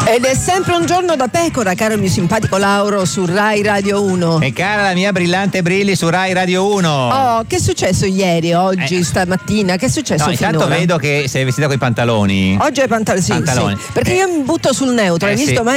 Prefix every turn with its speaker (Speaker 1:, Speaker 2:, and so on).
Speaker 1: Ed è sempre un giorno da pecora, caro il mio simpatico Lauro, su Rai Radio 1.
Speaker 2: E cara la mia brillante Brilli su Rai Radio 1.
Speaker 1: Oh, che è successo ieri, oggi, stamattina? Che è successo
Speaker 2: intanto
Speaker 1: finora?
Speaker 2: vedo che sei vestita con i pantaloni.
Speaker 1: Oggi hai pantaloni, sì,
Speaker 2: Pantaloni.
Speaker 1: sì. Perché io mi butto sul neutro, hai visto
Speaker 2: sì.
Speaker 1: mai?